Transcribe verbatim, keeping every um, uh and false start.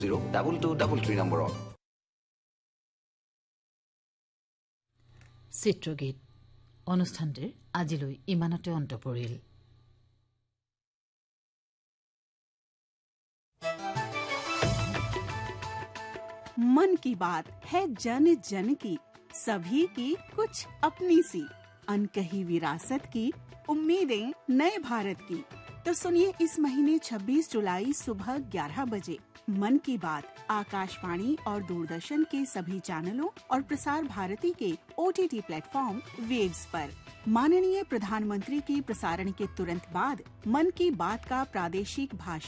Zero' double two double three নম্বৰত। চিত্ৰগীত অনুষ্ঠানটিৰ আজিলৈ ইমানতে অন্ত পৰিল। मन की बात है जन जन की, सभी की कुछ अपनी सी, अनकही विरासत की, उम्मीदें नए भारत की। तो सुनिए इस महीने छब्बीस जुलाई सुबह ग्यारह बजे मन की बात आकाशवाणी और दूरदर्शन के सभी चैनलों और प्रसार भारती के ओटीटी प्लेटफॉर्म वेव्स पर। माननीय प्रधानमंत्री के प्रसारण के तुरंत बाद मन की बात का प्रादेशिक भाषा